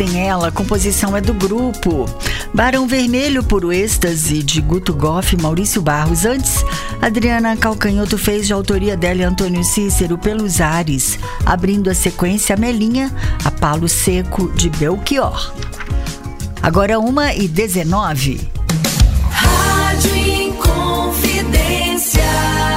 Tem ela, a composição é do grupo Barão Vermelho, Puro Êxtase, de Guto Goff e Maurício Barros. Antes, Adriana Calcanhoto fez de autoria dela e Antônio Cícero, Pelos Ares, abrindo a sequência Melinha, a Palo Seco, de Belchior. Agora 1h19. Rádio Inconfidência.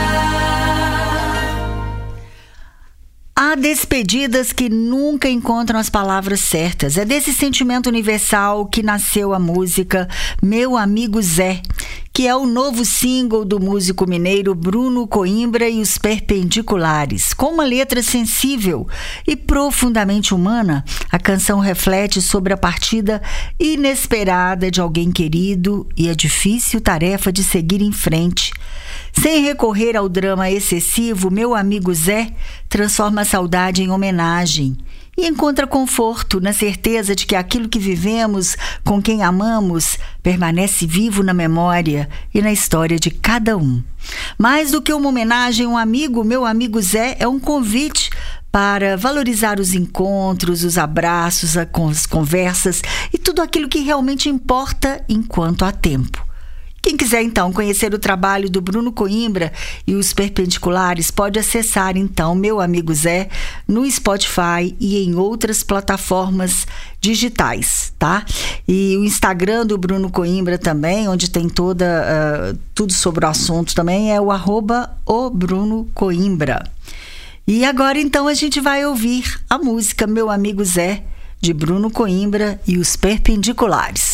Há despedidas que nunca encontram as palavras certas. É desse sentimento universal que nasceu a música Meu Amigo Zé, que é o novo single do músico mineiro Bruno Coimbra e os Perpendiculares. Com uma letra sensível e profundamente humana, a canção reflete sobre a partida inesperada de alguém querido e a difícil tarefa de seguir em frente. Sem recorrer ao drama excessivo, Meu Amigo Zé transforma a saudade em homenagem e encontra conforto na certeza de que aquilo que vivemos com quem amamos permanece vivo na memória e na história de cada um. Mais do que uma homenagem, um amigo, Meu Amigo Zé, é um convite para valorizar os encontros, os abraços, as conversas e tudo aquilo que realmente importa enquanto há tempo. Quem quiser, então, conhecer o trabalho do Bruno Coimbra e os Perpendiculares, pode acessar, então, Meu Amigo Zé no Spotify e em outras plataformas digitais, tá? E o Instagram do Bruno Coimbra também, onde tem tudo sobre o assunto também, é o @obrunocoimbra. E agora, então, a gente vai ouvir a música Meu Amigo Zé, de Bruno Coimbra e os Perpendiculares.